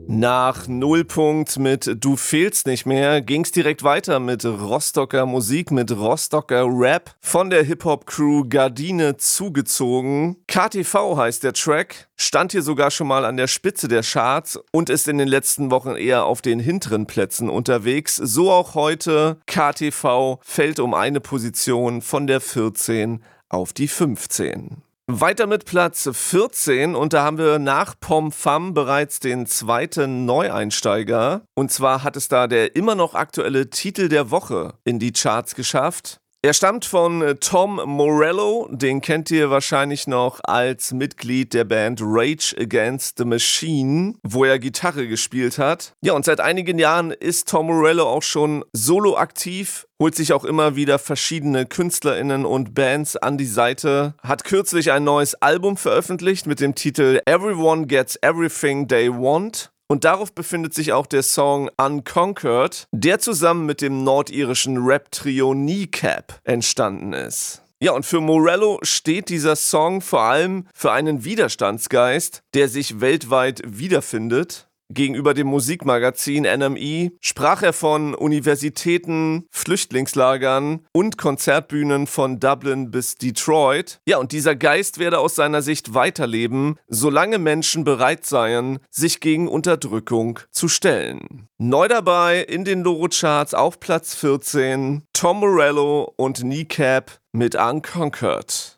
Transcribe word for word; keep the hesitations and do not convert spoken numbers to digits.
Nach Nullpunkt mit Du fehlst nicht mehr ging's direkt weiter mit Rostocker Musik, mit Rostocker Rap. Von der Hip-Hop-Crew Gardine zugezogen. K T V heißt der Track, stand hier sogar schon mal an der Spitze der Charts und ist in den letzten Wochen eher auf den hinteren Plätzen unterwegs. So auch heute. K T V fällt um eine Position von der vierzehn auf die fünfzehn. Weiter mit Platz vierzehn und da haben wir nach Pom Fam bereits den zweiten Neueinsteiger. Und zwar hat es da der immer noch aktuelle Titel der Woche in die Charts geschafft. Er stammt von Tom Morello, den kennt ihr wahrscheinlich noch als Mitglied der Band Rage Against the Machine, wo er Gitarre gespielt hat. Ja, und seit einigen Jahren ist Tom Morello auch schon solo aktiv, holt sich auch immer wieder verschiedene KünstlerInnen und Bands an die Seite, hat kürzlich ein neues Album veröffentlicht mit dem Titel Everyone Gets Everything They Want. Und darauf befindet sich auch der Song Unconquered, der zusammen mit dem nordirischen Rap-Trio Kneecap entstanden ist. Ja, und für Morello steht dieser Song vor allem für einen Widerstandsgeist, der sich weltweit wiederfindet. Gegenüber dem Musikmagazin N M E sprach er von Universitäten, Flüchtlingslagern und Konzertbühnen von Dublin bis Detroit. Ja, und dieser Geist werde aus seiner Sicht weiterleben, solange Menschen bereit seien, sich gegen Unterdrückung zu stellen. Neu dabei in den Loro-Charts auf Platz vierzehn, Tom Morello und Kneecap mit Unconquered.